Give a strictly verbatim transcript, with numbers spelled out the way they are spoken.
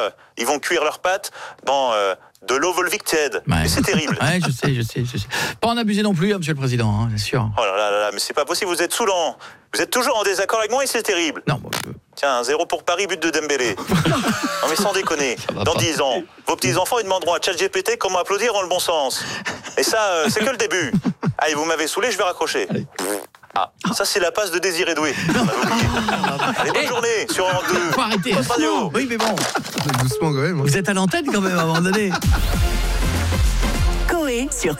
euh, ils vont cuire leurs pâtes dans euh, de l'eau volvic-tiède. Ouais. Et c'est terrible. Ouais, je sais, je sais, je sais. Pas en abuser non plus, hein, monsieur le président, hein, bien sûr. Oh là là là là, mais c'est pas possible, vous êtes saoulant. Vous êtes toujours en désaccord avec moi et c'est terrible. Non, bon, euh, Tiens, un zéro pour Paris, but de Dembélé. Non mais sans déconner, va dans pas. dix ans, vos petits-enfants ils demanderont à ChatGPT comment applaudir dans le bon sens. Et ça, euh, c'est que le début. Allez, vous m'avez saoulé, je vais raccrocher. Ah, ça c'est la passe de Désiré Doué. On avait oublié. Allez, bonne journée sur Europe deux. faut arrêter. Votre radio. Oui, mais bon, Doucement quand même. vous êtes à l'antenne quand même à un moment donné. Coé sur